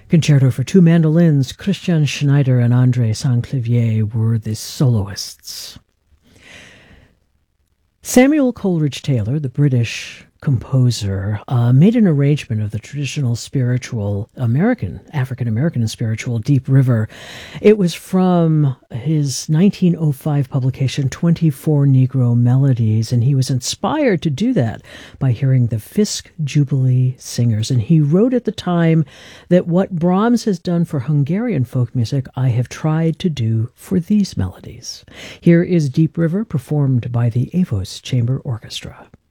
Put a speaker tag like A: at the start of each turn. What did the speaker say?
A: Concerto for two mandolins, Christian Schneider and André Saint-Clavier were the soloists. Samuel Coleridge Taylor, the British composer, made an arrangement of the traditional spiritual African-American spiritual Deep River. It was from his 1905 publication, 24 Negro Melodies, and he was inspired to do that by hearing the Fisk Jubilee Singers. And he wrote at the time that what Brahms has done for Hungarian folk music, I have tried to do for these melodies. Here is Deep River, performed by the Avos Chamber Orchestra.